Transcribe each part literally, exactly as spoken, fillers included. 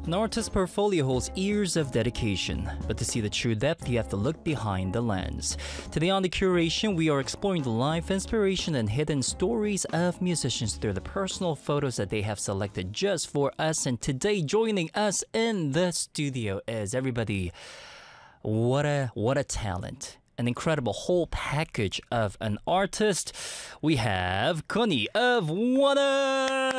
An artist's portfolio holds years of dedication, but to see the true depth, you have to look behind the lens. Today on The Curation, we are exploring the life, inspiration, and hidden stories of musicians through the personal photos that they have selected just for us. And today, joining us in the studio is everybody. What a what a talent. An incredible whole package of an artist. We have Connie of Wannus.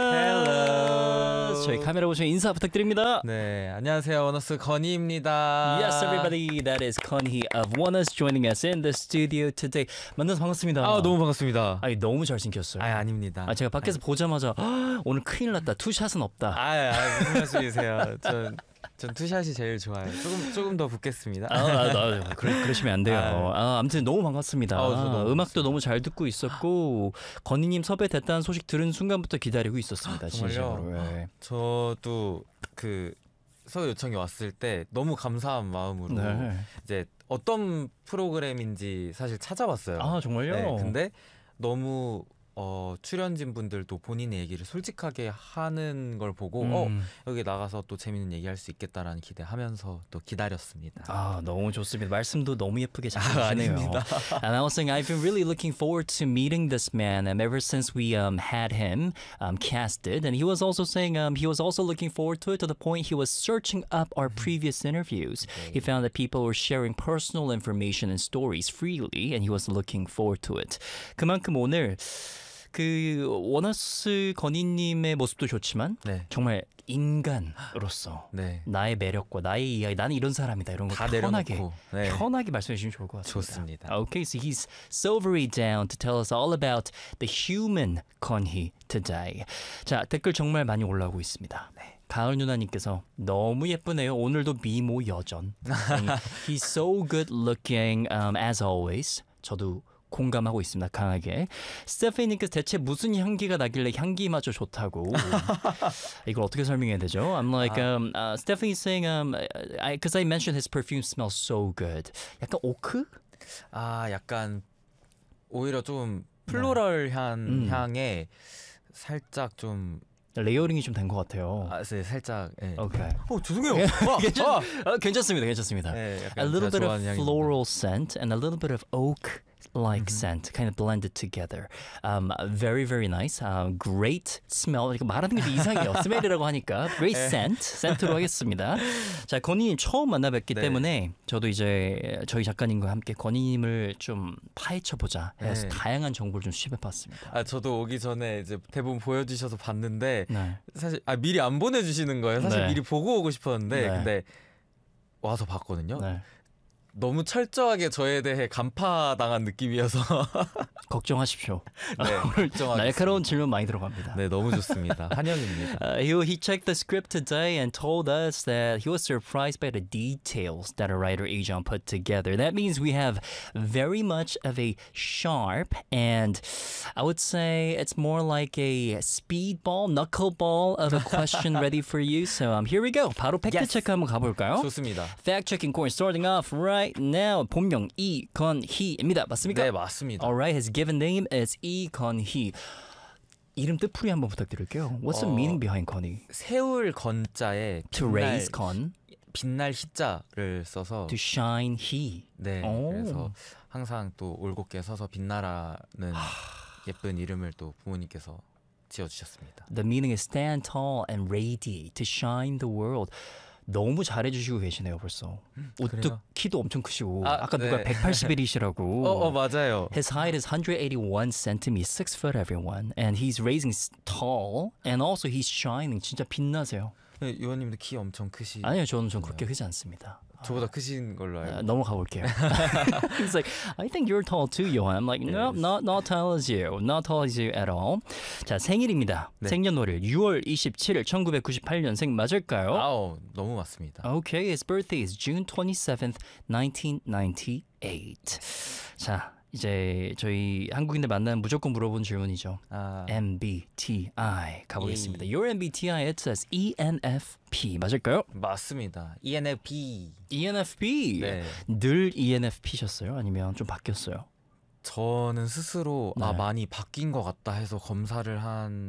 Hello. 저희 카메라 보시면 인사 부탁드립니다. 네, 안녕하세요. 원어스 건희입니다. Yes, everybody. That is Connie of Wannus joining us in the studio today. 만나서 반갑습니다. 아, 너무 반갑습니다. 아니, 너무 잘생겼어요. 아, 아닙니다. 아, 제가 밖에서 아니. 보자마자 오늘 큰일 났다. 투샷은 없다. 아, 아 무슨 말씀이세요? 전, 전 투샷이 제일 좋아요. 조금 조금 더 붓겠습니다. 아, 아, 아, 그러, 그러시면 안 돼요. 아, 아, 아무튼 너무 반갑습니다. 아, 너무 음악도 너무 잘 듣고 있었고 건희님 섭외됐다는 소식 들은 순간부터 기다리고 있었습니다. 진심으로. 네. 저도 그 섭외 요청이 왔을 때 너무 감사한 마음으로 네. 이제 어떤 프로그램인지 사실 찾아봤어요. 아, 정말요? 네, 근데 너무 어, 출연진 분들도 본인의 얘기를 솔직하게 하는 걸 보고 음. 어, 여기 나가서 또 재밌는 얘기할 수 있겠다라는 기대하면서 또 기다렸습니다. 아, 너무 좋습니다. 말씀도 너무 예쁘게 잘 아, 하시네요. 아닙니다. And I was saying I've been really looking forward to meeting this man um, ever since we um, had him um, casted. And he was also saying um, he was also looking forward to it to the point he was searching up our previous interviews. He found that people were sharing personal information and stories freely and he was looking forward to it. 그만큼 오늘 그 원어스 건희님의 모습도 좋지만 네. 정말 인간으로서 네. 나의 매력과 나의 이야기 나는 이런 사람이다 이런 거 다 편하게 내려놓고, 네. 편하게 말씀해 주시면 좋을 것 같습니다. 좋습니다. Okay, so he's so very down to tell us all about the human 건희 today. 자, 댓글 정말 많이 올라오고 있습니다. 네. 가을 누나님께서 너무 예쁘네요. 오늘도 미모 여전. He's so good looking um, as always. 저도 공감하고 있습니다. 강하게. 스테피님께서 대체 무슨 향기가 나길래 향기마저 좋다고. 이걸 어떻게 설명해야 되죠? I'm like, um, uh, Stephanie's saying, um, I, because I mentioned his perfume smells so good. 약간 오크? 아, 약간 오히려 좀 플로럴한 음. 향에 살짝 좀 레이어링이 좀 된 것 같아요. 아, 네, 살짝. 네. Okay. 어, 죄송해요. 와, 괜찮, 와. 어, 괜찮습니다. 괜찮습니다. 네, 약간 A little 제가 bit of 좋아하는 향입니다. floral scent and a little bit of oak like scent kind of blended together. Um, very very nice. Um, great smell. 이거 말하는 게 좀 이상해요. 스멜이라고 하니까 great scent. scent로 하겠습니다. 자, 건희님 처음 만나 뵙기 네. 때문에 저도 이제 저희 작가님과 함께 건희님을 좀 파헤쳐 보자 해서 네. 다양한 정보를 좀 수집해봤습니다. 아, 저도 오기 전에 이제 대본 보여주셔서 봤는데 네. 사실 아 미리 안 보내주시는 거예요. 사실 네. 미리 보고 오고 싶었는데 네. 근데 와서 봤거든요. 네. 너무 철저하게 저에 대해 간파당한 느낌이어서 걱정하십시오. 네, 오늘 걱정하겠습니다. 날카로운 질문 많이 들어갑니다. 네, 너무 좋습니다. 환영입니다. Uh, he, he checked the script today and told us that he was surprised by the details that a writer agent put together. That means we have very much of a sharp and I would say it's more like a speedball, knuckleball of a question ready for you. So um, here we go. 바로 팩트 Yes. 체크 한번 가볼까요? 좋습니다. Fact checking course starting off right now. 본명 이건희입니다. 맞습니까? 네, 맞습니다. Alright, his given name is 이건희. 이름 뜻풀이 한번 부탁드릴게요. What's the 어, meaning behind 건희? 세울 건자에 To 빛날, raise con, 빛날 희자를 써서 to shine he. 네, 오. 그래서 항상 또 올곧게 서서 빛나라는 예쁜 이름을 또 부모님께서 지어주셨습니다. The meaning is stand tall and radiate, to shine the world. 너무 잘해주시고 계시네요 벌써. 우뚝 그래요? 키도 엄청 크시고 아, 아까 네. 누가 백팔십일이시라고. 어, 어 맞아요. His height is one hundred eighty-one centimeters, six foot everyone, and he's raising s- tall, and also he's shining. 진짜 빛나세요. 네, 요원님도 키 엄청 크시. 아니요, 저는 좀 그렇게 크지 않습니다. 저보다 크신 걸로 알고. 아, 넘어가 볼게요. He's like, I think you're tall too, Johan. I'm like, no, not not tall as you, not tall as you at all. 자, 생일입니다. 네. 생년월일 유월 이십칠일 천구백구십팔 년생 맞을까요? 아우 너무 맞습니다. Okay, his birthday is June twenty-seventh, nineteen ninety-eight. 자, 이제 저희 한국인들 만나면 무조건 물어본 질문이죠. 아, 엠비티아이 가보겠습니다. 예. Your 엠비티아이 it says 이엔에프피 맞을까요? 맞습니다. 이엔에프피. 이엔에프피. 네. 늘 이엔에프피셨어요? 아니면 좀 바뀌었어요? 저는 스스로 네. 아 많이 바뀐 것 같다 해서 검사를 한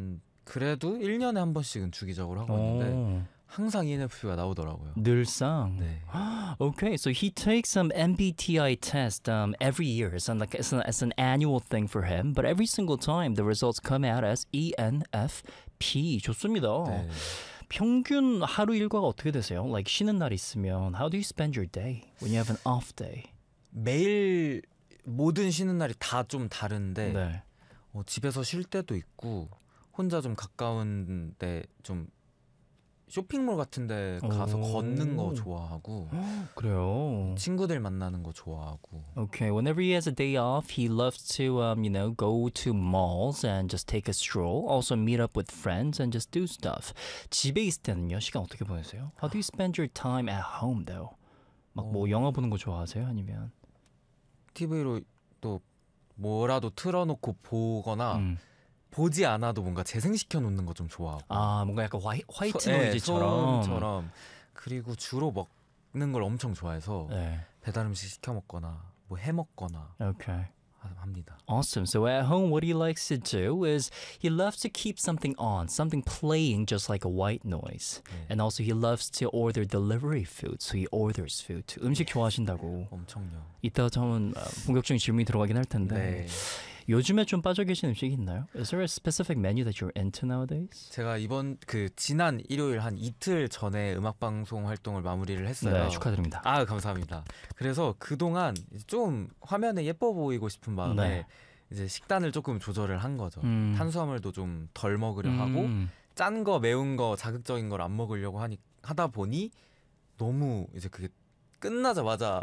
그래도 일 년에 한 번씩은 주기적으로 하고 있는데 오, 항상 이엔에프피가 나오더라고요. 늘상. 네. Okay, so he takes some M B T I test um, every year. It's an, like it's an, it's an annual thing for him, but every single time the results come out as E N F P. 좋습니다. 네. 평균 하루 일과가 어떻게 되세요? Like 쉬는 날 있으면 how do you spend your day when you have an off day? 매일 모든 쉬는 날이 다 좀 다른데 네. 어, 집에서 쉴 때도 있고 혼자 좀 가까운데 좀 쇼핑몰 같은데 가서 오. 걷는 거 좋아하고 그래요. 친구들 만나는 거 좋아하고. Okay, whenever he has a day off, he loves to, um, you know, go to malls and just take a stroll. Also meet up with friends and just do stuff. 집에 있을 때는요, 시간 어떻게 보내세요? How do you spend your time at home, though? 막 뭐 어. 영화 보는 거 좋아하세요? 아니면? 티비로 또 뭐라도 틀어놓고 보거나 음. 보지 않아도 뭔가 재생시켜 놓는 거 좀 좋아하고. 아, 뭔가 약간 화이, 화이트 소- 네, 노이즈처럼. 소음처럼. 그리고 주로 먹는 걸 엄청 좋아해서 네. 배달 음식 시켜 먹거나 뭐 해 먹거나 Okay. 하- 합니다. Awesome. So at home, what he likes to do is he loves to keep something on, something playing just like a white noise. 네. And also he loves to order delivery food. So he orders food. 음식 좋아하신다고. 엄청요. 이따가 저는 어, 본격적인 질문이 들어가긴 할 텐데 네. 요즘에 좀 빠져 계신 음식이 있나요? Is there a specific menu that you're into nowadays? 제가 이번 그 지난 일요일 한 이틀 전에 음악 방송 활동을 마무리를 했어요. 네, 축하드립니다. 아 감사합니다. 그래서 그동안 이제 좀 화면에 예뻐 보이고 싶은 마음에 네. 이제 식단을 조금 조절을 한 거죠. 음. 탄수화물도 좀 덜 먹으려 하고 음. 짠 거, 매운 거, 자극적인 걸 안 먹으려고 하니 하다 보니 너무 이제 그게 끝나자마자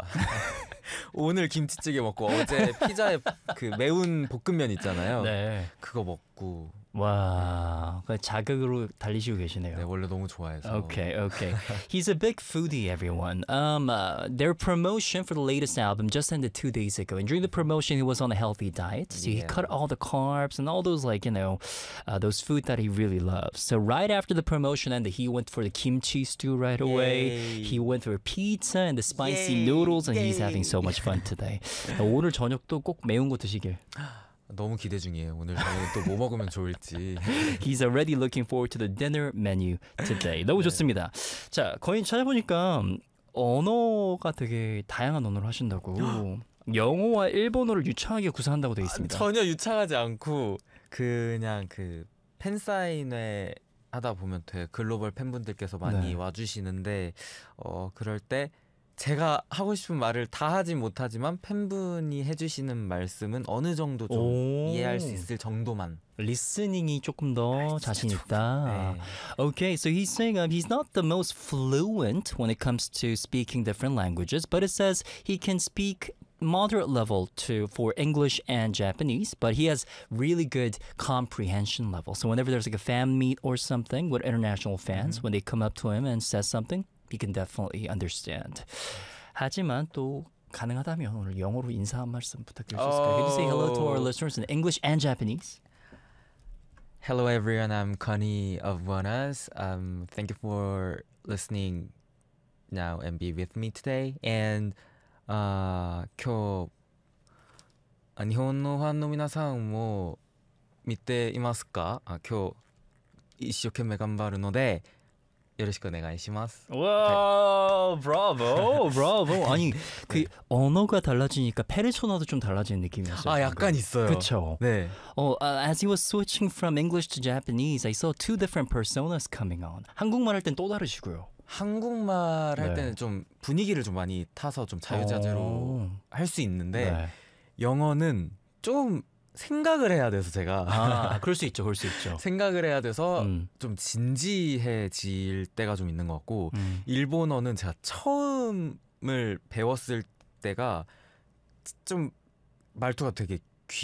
오늘 김치찌개 먹고 어제 피자에 그 매운 볶음면 있잖아요. 네. 그거 먹고 와, 그 자극으로 달리시고 계시네요. 네, 원래 너무 좋아해서. Okay, okay. He's a big foodie, everyone. Um, uh, their promotion for the latest album just ended two days ago, and during the promotion, he was on a healthy diet. So he Yeah. cut all the carbs and all those, like, you know, uh, those food that he really loves. So right after the promotion ended, he went for the kimchi stew right away. Yay. He went for pizza and the spicy Yay. noodles, and he's having Yay. so much fun today. 어, 오늘 저녁도 꼭 매운 거 드시길. 너무 기대 중이에요. 오늘 저녁에 또 뭐 먹으면 좋을지. He's already looking forward to the dinner menu today. 너무 좋습니다. 자, 거의 찾아보니까 언어가 되게 다양한 언어를 하신다고. 영어와 일본어를 유창하게 구사한다고 되어 있습니다. 전혀 유창하지 않고 그냥 그 팬사인회 하다 보면 되게 글로벌 팬분들께서 많이 네. 와주시는데 어 그럴 때 제가 하고 싶은 말을 다 하진 못하지만 팬분이 해주시는 말씀은 어느 정도 좀 오. 이해할 수 있을 정도만. 리스닝이 조금 더 자신 있다. 네. Okay, so he's saying um, he's not the most fluent when it comes to speaking different languages, but it says he can speak moderate level to for English and Japanese, but he has really good comprehension level. So whenever there's like a fan meet or something with international fans, when they come up to him and says something, he can definitely understand. 하지만 또 가능하다면 오늘 영어로 인사 한 말씀 부탁드릴 수 있을까요? Can you say hello to our Oh. listeners in English and Japanese? Hello everyone, I'm Connie of One Us. Um, thank you for listening now and be with me today. And uh, 今日あ日本のファンの皆さんも見ていますか？あ今日一生懸命頑張るのでよろしくお願いします. 와, 브라보, 브라보. 아니 그 언어가 달라지니까 페르소나도 좀 달라지는 느낌이었어요. 아 약간 있어요. 그렇죠. 네. 어, uh, as he was switching from English to Japanese, I saw two different personas coming on. 한국말 할 땐 또 다르시고요. 한국말 할 네. 때는 좀 분위기를 좀 많이 타서 좀 자유자재로 오. 할 수 있는데 네. 영어는 좀 생각을 해야 돼서 제가 아, 그럴 수 있죠, 그럴 수 있죠. 생각을 해야 돼서 음. 좀 진지해질 때가 좀 있는 것 같고 음. 일본어는 제가 처음을 배웠을 때가 좀 말투가 되게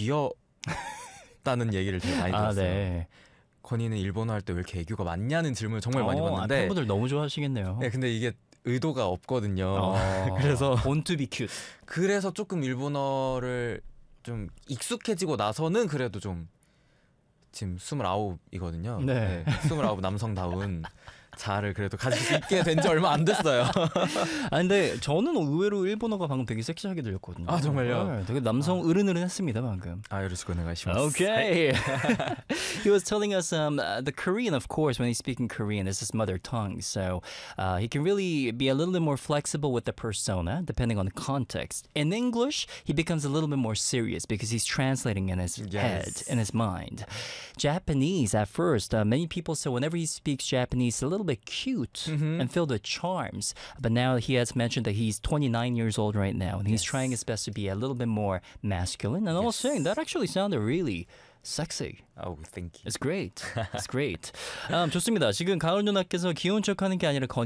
귀엽다는 얘기를 되게 많이 아, 들었어요. 네. 건이는 일본어 할 때 왜 이렇게 애교가 많냐는 질문을 정말 많이 어, 아, 받는데 팬분들 너무 좋아하시겠네요. 네, 근데 이게 의도가 없거든요. 어, 그래서 born to be cute. 그래서 조금 일본어를 좀 익숙해지고 나서는 그래도 좀 지금 스물아홉이거든요. 네. 스물아홉 남성다운 자아를 그래도 가질 수 있게 된 지 얼마 안 됐어요. 아 근데 저는 의외로 일본어가 방금 되게 섹시하게 들렸거든요. 아, 정말요? 네, 되게 남성 으른으른했습니다 방금. 아, 요러시고 오네가시마스. Okay. He was telling us um, uh, the Korean, of course, when he's speaking Korean, is his mother tongue. So uh, he can really be a little bit more flexible with the persona, depending on the context. In English, he becomes a little bit more serious because he's translating in his head, Yes. in his mind. Japanese, at first, uh, many people say whenever he speaks Japanese, it's a little bit cute and filled with charms. But now he has mentioned that he's twenty-nine years old right now, and he's Yes. trying his best to be a little bit more masculine. And I was saying that actually sounded really sexy. Oh, thank you. It's great. It's great. 음, 좋습니다. 지금 가을 누나께서 귀여운 척하는 게 아니라 건